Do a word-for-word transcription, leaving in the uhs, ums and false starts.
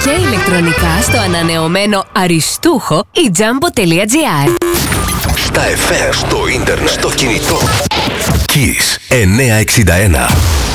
και ηλεκτρονικά στο ανανεωμένο αριστούχο η τζάμπο.gr. Στα εφ εμ, στο ίντερνετ, στο κινητό. Kiss εννιακόσια εξήντα ένα.